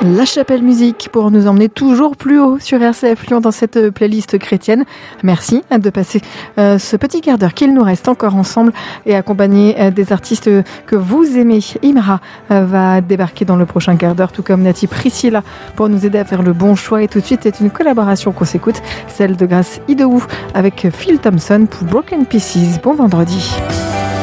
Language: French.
La Chapelle Musique pour nous emmener toujours plus haut sur RCF Lyon dans cette playlist chrétienne. Merci de passer ce petit quart d'heure qu'il nous reste encore ensemble et accompagner des artistes que vous aimez. Imra va débarquer dans le prochain quart d'heure, tout comme Nati Priscilla, pour nous aider à faire le bon choix. Et tout de suite, c'est une collaboration qu'on s'écoute, celle de Grace Idowu avec Phil Thompson pour Broken Pieces. Bon vendredi.